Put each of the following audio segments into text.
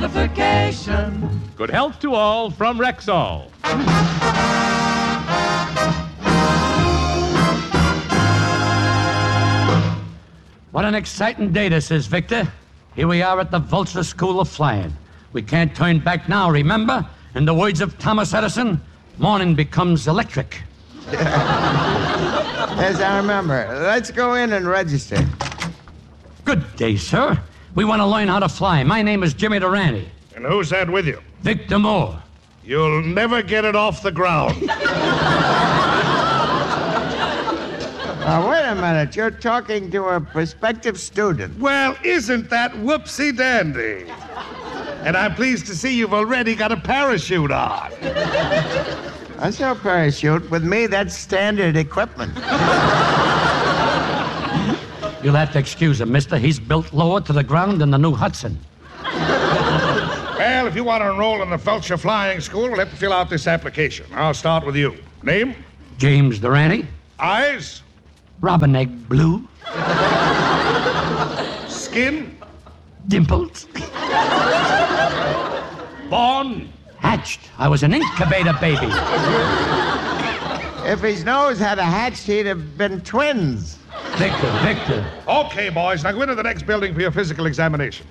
gratification. Good health to all from Rexall. What an exciting day this is, Victor. Here we are at the Vulture School of Flying. We can't turn back now, remember? In the words of Thomas Edison, morning becomes electric. Yes, I remember. Let's go in and register. Good day, sir. We want to learn how to fly. My name is Jimmy Durante. And who's that with you? Victor Moore. You'll never get it off the ground. Wait a minute. You're talking to a prospective student. Well, isn't that whoopsie-dandy? And I'm pleased to see you've already got a parachute on. I saw a parachute. With me, that's standard equipment. You'll have to excuse him, mister. He's built lower to the ground than the new Hudson. Well, if you want to enroll in the Vulture Flying School, we'll have to fill out this application. I'll start with you. Name? James Durante. Eyes? Robin egg blue. Skin? Dimples. Born? Hatched. I was an incubator baby. If his nose had a hatch, he'd have been twins. Victor. Okay, boys. Now go into the next building for your physical examination.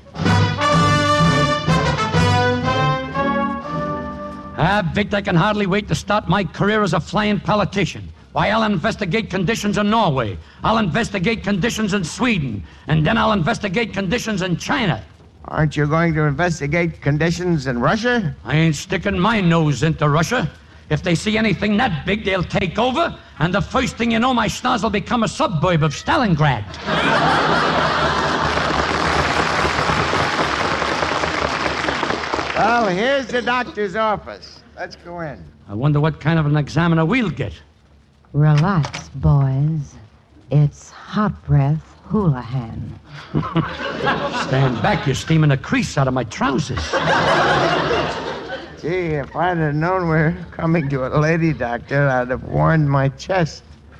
Victor, I can hardly wait to start my career as a flying politician. Why, I'll investigate conditions in Norway. I'll investigate conditions in Sweden. And then I'll investigate conditions in China. Aren't you going to investigate conditions in Russia? I ain't sticking my nose into Russia. If they see anything that big, they'll take over. And the first thing you know, my schnoz will become a suburb of Stalingrad. Well, here's the doctor's office. Let's go in. I wonder what kind of an examiner we'll get. Relax, boys. It's Hot Breath Houlihan. Stand back, you're steaming a crease out of my trousers. Gee, if I'd have known we were coming to a lady doctor, I'd have warmed my chest.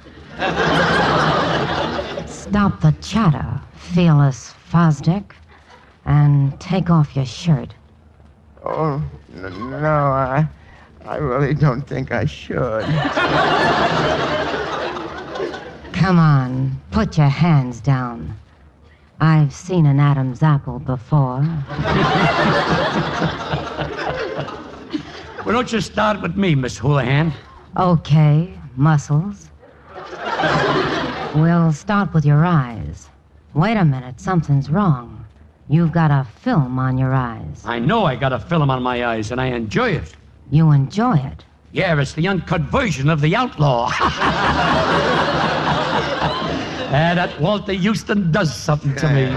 Stop the chatter, Fearless Fosdick, and take off your shirt. Oh, no, I really don't think I should. Come on, put your hands down. I've seen an Adam's apple before. Well, don't you start with me, Miss Houlihan. Okay, muscles. We'll start with your eyes. Wait a minute, something's wrong. You've got a film on your eyes. I know I got a film on my eyes, and I enjoy it. You enjoy it? Yeah, it's the uncut version of The Outlaw. That Walter Houston does something to me.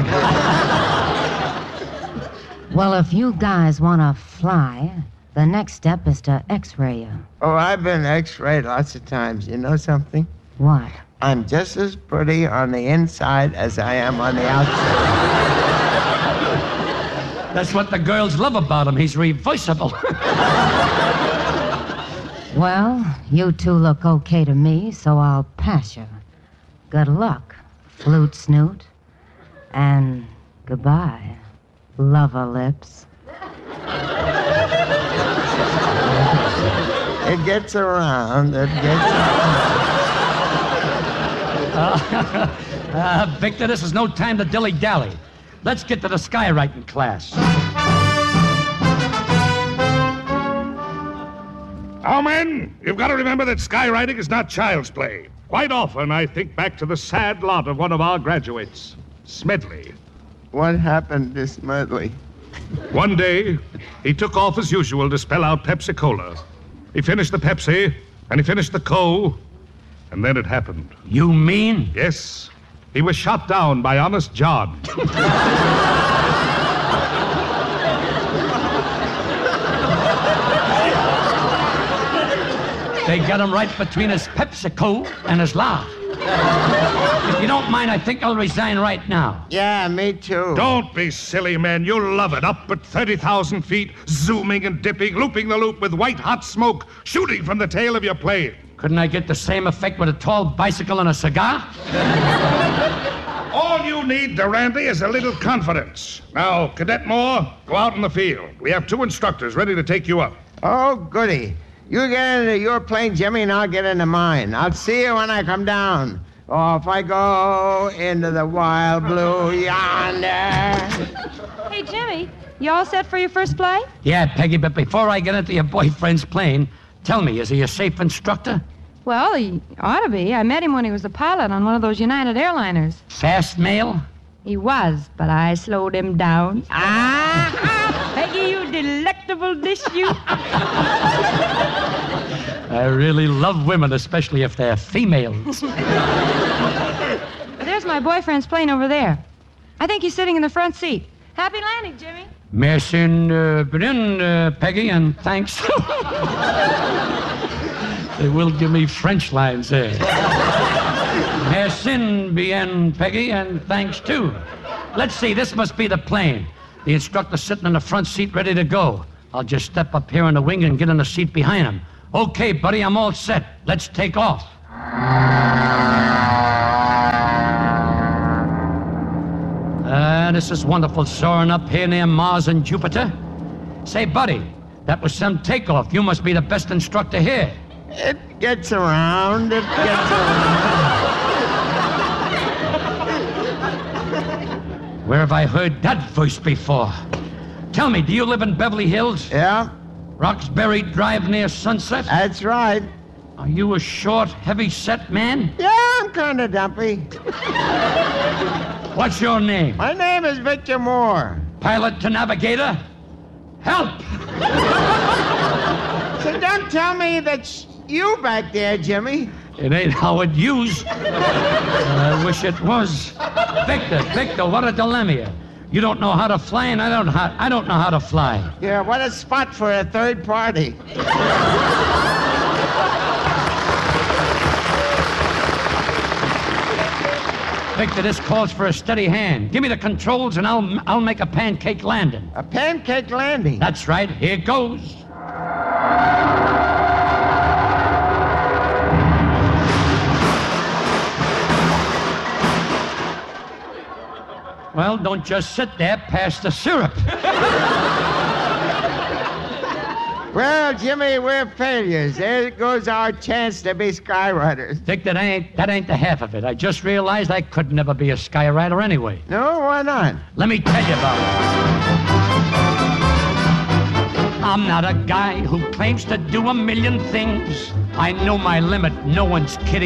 Well, if you guys want to fly, the next step is to X-ray you. Oh, I've been X-rayed lots of times. You know something? What? I'm just as pretty on the inside as I am on the outside. That's what the girls love about him. He's reversible. Well, you two look okay to me, so I'll pass you. Good luck, flute snoot. And goodbye, lover lips. It gets around. Victor, this is no time to dilly-dally. Let's get to the skywriting class. Now, men, you've got to remember that skywriting is not child's play. Quite often, I think back to the sad lot of one of our graduates, Smedley. What happened to Smedley? One day, he took off as usual to spell out Pepsi-Cola. He finished the Pepsi, and he finished the Co, and then it happened. You mean? Yes. He was shot down by Honest John. They got him right between his PepsiCo and his laugh. If you don't mind, I think I'll resign right now. Yeah, me too. Don't be silly, men. You'll love it. Up at 30,000 feet, zooming and dipping, looping the loop with white-hot smoke shooting from the tail of your plane. Couldn't I get the same effect with a tall bicycle and a cigar? All you need, Durante, is a little confidence. Now, Cadet Moore, go out in the field. We have 2 instructors ready to take you up. Oh, goody. You get into your plane, Jimmy, and I'll get into mine. I'll see you when I come down. Off I go into the wild blue yonder. Hey, Jimmy, you all set for your first flight? Yeah, Peggy, but before I get into your boyfriend's plane, tell me, is he a safe instructor? Well, he ought to be. I met him when he was a pilot on one of those United airliners. Fast mail? He was, but I slowed him down. Peggy, you delectable dish, you. I really love women, especially if they're females. There's my boyfriend's plane over there. I think he's sitting in the front seat. Happy landing, Jimmy. Merci bien, Peggy, and thanks. They will give me French lines there. Merci bien, Peggy, and thanks, too. Let's see, this must be the plane. The instructor's sitting in the front seat ready to go. I'll just step up here in the wing and get in the seat behind him. Okay, buddy, I'm all set. Let's take off. This is wonderful soaring up here near Mars and Jupiter. Say, buddy, that was some takeoff. You must be the best instructor here. It gets around. It gets around. Where have I heard that voice before? Tell me, do you live in Beverly Hills? Yeah, Roxbury Drive near Sunset? that's right. Are you a short, heavy-set man? Yeah, I'm kind of dumpy. What's your name? My name is Victor Moore. Pilot to navigator? Help! So don't tell me that's you back there, Jimmy. It ain't Howard Hughes. I wish it was. Victor, what a dilemma. You don't know how to fly, and I don't know how to fly. Yeah, what a spot for a third party. Victor, this calls for a steady hand. Give me the controls, and I'll make a pancake landing. A pancake landing. That's right. Here goes. Well, don't just sit there. Pass the syrup. Well, Jimmy, we're failures. There goes our chance to be skywriters. Victor, that ain't the half of it. I just realized I could never be a skywriter anyway. No, why not? Let me tell you about it. I'm not a guy who claims to do a million things. I know my limit. No one's kidding.